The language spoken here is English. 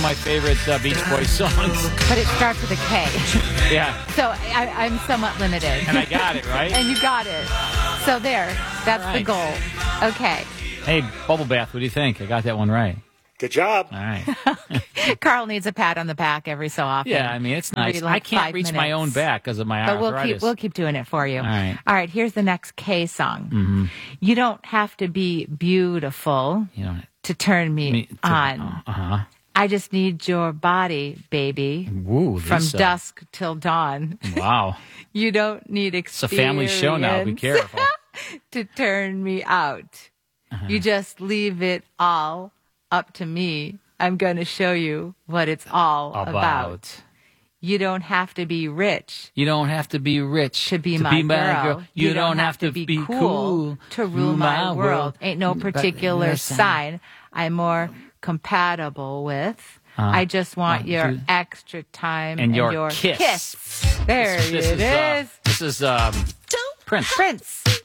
My favorite Beach Boys songs. But it starts with a K. Yeah. So I'm somewhat limited. And I got it, right? And you got it. So there. That's the goal. Okay. Hey, Bubble Bath, what do you think? I got that one right. Good job. All right. Carl needs a pat on the back every so often. Yeah, I mean, it's nice. Maybe like I can't 5 reach my minutes. own back because of my But arthritis. we'll keep doing it for you. All right. All right, here's the next K song. You don't have to be beautiful to turn me on. Uh-huh. I just need your body, baby. Woo, From Lisa. dusk till dawn. Wow. You don't need It's a experience. family show now. Be careful. To turn me out. You just leave it all up to me. I'm going to show you what it's all about. You don't have to be rich. You don't have to be rich to be my girl. You don't have to be cool to rule my world. Ain't no particular sign I'm more compatible with. I just want your extra time and your kiss. There it is. This is Prince.